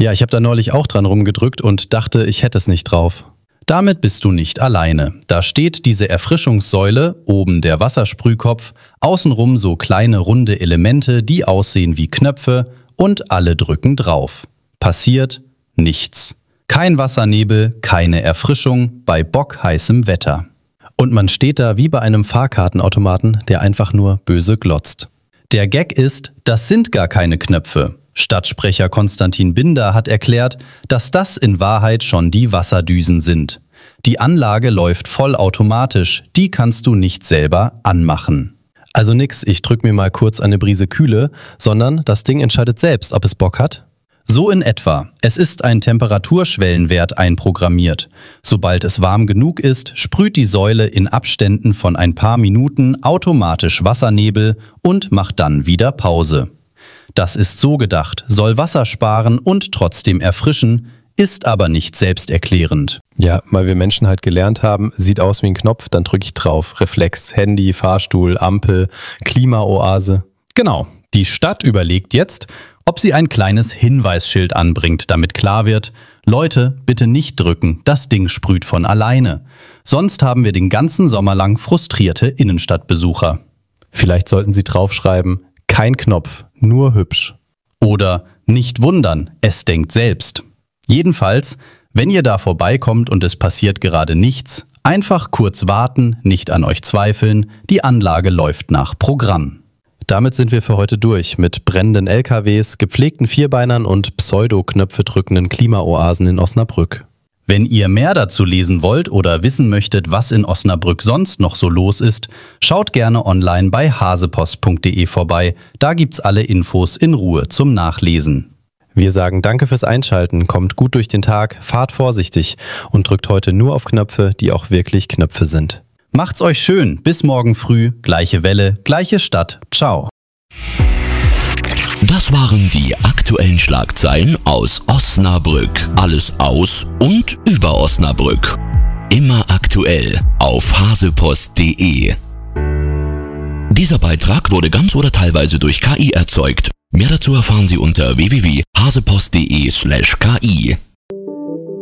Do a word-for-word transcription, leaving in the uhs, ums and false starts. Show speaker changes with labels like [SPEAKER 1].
[SPEAKER 1] Ja, ich habe da neulich auch dran rumgedrückt und dachte, ich hätte es nicht drauf. Damit bist du nicht alleine. Da steht diese Erfrischungssäule, oben der Wassersprühkopf, außenrum so kleine runde Elemente, die aussehen wie Knöpfe und alle drücken drauf. Passiert nichts. Kein Wassernebel, keine Erfrischung bei bockheißem Wetter. Und man steht da wie bei einem Fahrkartenautomaten, der einfach nur böse glotzt. Der Gag ist, das sind gar keine Knöpfe. Stadtsprecher Konstantin Binder hat erklärt, dass das in Wahrheit schon die Wasserdüsen sind. Die Anlage läuft vollautomatisch, die kannst du nicht selber anmachen. Also nix, ich drück mir mal kurz eine Brise Kühle, sondern das Ding entscheidet selbst, ob es Bock hat. So in etwa. Es ist ein Temperaturschwellenwert einprogrammiert. Sobald es warm genug ist, sprüht die Säule in Abständen von ein paar Minuten automatisch Wassernebel und macht dann wieder Pause. Das ist so gedacht, soll Wasser sparen und trotzdem erfrischen, ist aber nicht selbsterklärend.
[SPEAKER 2] Ja, weil wir Menschen halt gelernt haben, sieht aus wie ein Knopf, dann drücke ich drauf. Reflex, Handy, Fahrstuhl, Ampel, Klimaoase.
[SPEAKER 1] Genau, die Stadt überlegt jetzt, ob sie ein kleines Hinweisschild anbringt, damit klar wird, Leute, bitte nicht drücken, das Ding sprüht von alleine. Sonst haben wir den ganzen Sommer lang frustrierte Innenstadtbesucher.
[SPEAKER 2] Vielleicht sollten sie draufschreiben, kein Knopf, nur hübsch.
[SPEAKER 1] Oder nicht wundern, es denkt selbst. Jedenfalls, wenn ihr da vorbeikommt und es passiert gerade nichts, einfach kurz warten, nicht an euch zweifeln, die Anlage läuft nach Programm.
[SPEAKER 2] Damit sind wir für heute durch mit brennenden L K Ws, gepflegten Vierbeinern und Pseudo-Knöpfe drückenden Klimaoasen in Osnabrück.
[SPEAKER 1] Wenn ihr mehr dazu lesen wollt oder wissen möchtet, was in Osnabrück sonst noch so los ist, schaut gerne online bei hasepost punkt de vorbei. Da gibt's alle Infos in Ruhe zum Nachlesen.
[SPEAKER 2] Wir sagen danke fürs Einschalten, kommt gut durch den Tag, fahrt vorsichtig und drückt heute nur auf Knöpfe, die auch wirklich Knöpfe sind.
[SPEAKER 1] Macht's euch schön, bis morgen früh, gleiche Welle, gleiche Stadt, ciao.
[SPEAKER 3] Das waren die aktuellen Schlagzeilen aus Osnabrück. Alles aus und über Osnabrück. Immer aktuell auf hasepost punkt de. Dieser Beitrag wurde ganz oder teilweise durch K I erzeugt. Mehr dazu erfahren Sie unter w w w punkt hasepost punkt de slash K I.